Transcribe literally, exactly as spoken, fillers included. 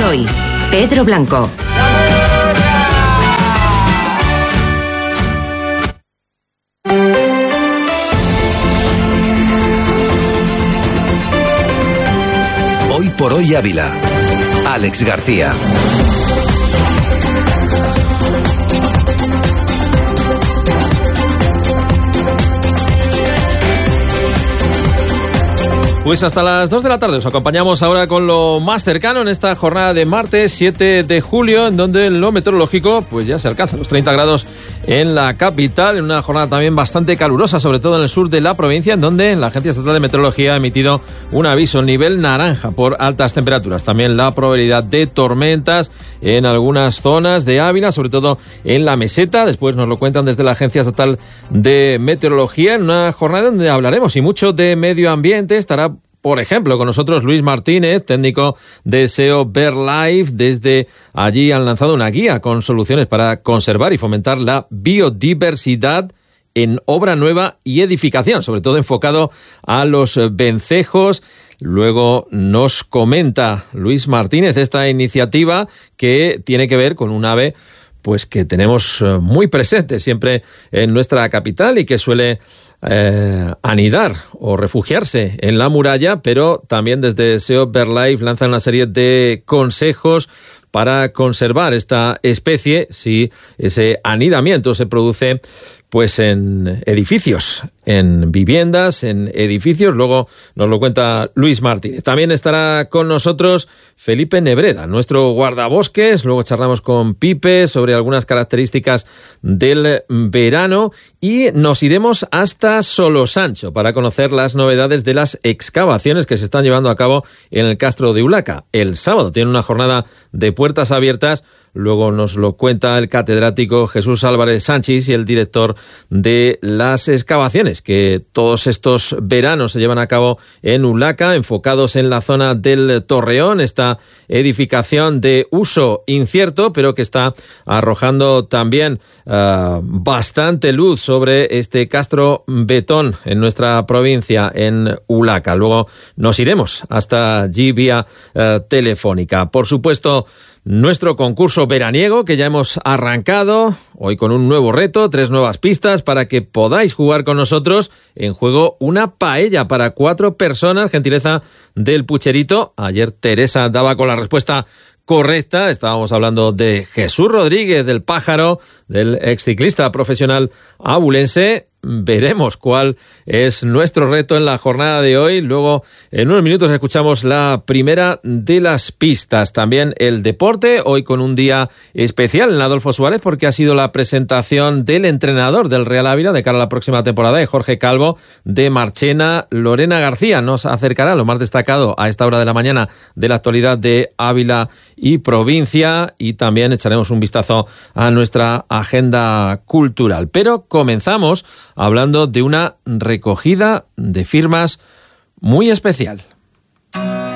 hoy. Pedro Blanco. Hoy por hoy Ávila. Alex García. Pues hasta las dos de la tarde os acompañamos ahora con lo más cercano en esta jornada de martes siete de julio, en donde lo meteorológico pues ya se alcanza los treinta grados en la capital, en una jornada también bastante calurosa, sobre todo en el sur de la provincia, en donde la Agencia Estatal de Meteorología ha emitido un aviso nivel naranja por altas temperaturas. También la probabilidad de tormentas en algunas zonas de Ávila, sobre todo en la meseta. Después nos lo cuentan desde la Agencia Estatal de Meteorología, en una jornada donde hablaremos y mucho de medio ambiente. Estará por ejemplo, con nosotros Luis Martínez, técnico de S E O BirdLife. Desde allí han lanzado una guía con soluciones para conservar y fomentar la biodiversidad en obra nueva y edificación, sobre todo enfocado a los vencejos. Luego nos comenta Luis Martínez esta iniciativa que tiene que ver con un ave pues que tenemos muy presente siempre en nuestra capital y que suele Eh, anidar o refugiarse en la muralla, pero también desde S E O BirdLife lanzan una serie de consejos para conservar esta especie si ese anidamiento se produce pues en edificios, en viviendas, en edificios. Luego nos lo cuenta Luis Martínez. También estará con nosotros Felipe Nebreda, nuestro guardabosques. Luego charlamos con Pipe sobre algunas características del verano y nos iremos hasta Solosancho para conocer las novedades de las excavaciones que se están llevando a cabo en el Castro de Ulaca. El sábado tiene una jornada de puertas abiertas. Luego nos lo cuenta el catedrático Jesús Álvarez Sánchez y el director de las excavaciones que todos estos veranos se llevan a cabo en Ulaca, enfocados en la zona del Torreón, esta edificación de uso incierto, pero que está arrojando también uh, bastante luz sobre este Castro Betón en nuestra provincia, en Ulaca. Luego nos iremos hasta allí vía uh, telefónica. Por supuesto, nuestro concurso veraniego que ya hemos arrancado, hoy con un nuevo reto, tres nuevas pistas para que podáis jugar con nosotros. En juego una paella para cuatro personas, gentileza del Pucherito. Ayer Teresa daba con la respuesta correcta. Estábamos hablando de Jesús Rodríguez, del Pájaro, del exciclista profesional abulense. Veremos cuál es nuestro reto en la jornada de hoy. Luego, en unos minutos, escuchamos la primera de las pistas. También el deporte, hoy con un día especial en Adolfo Suárez, porque ha sido la presentación del entrenador del Real Ávila de cara a la próxima temporada, de Jorge Calvo, de Marchena. Lorena García nos acercará lo más destacado a esta hora de la mañana de la actualidad de Ávila y provincia, y también echaremos un vistazo a nuestra agenda cultural. Pero comenzamos hablando de una recogida de firmas muy especial.